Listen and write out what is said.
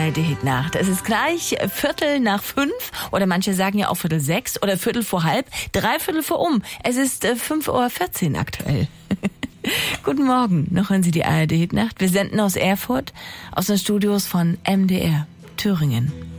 ARD-Hitnacht. Es ist gleich 5:15 oder manche sagen ja auch 5:45 oder 5:45, 3:15. Es ist 5:14 Uhr aktuell. Guten Morgen, noch hören Sie die ARD-Hitnacht. Wir senden aus Erfurt, aus den Studios von MDR Thüringen.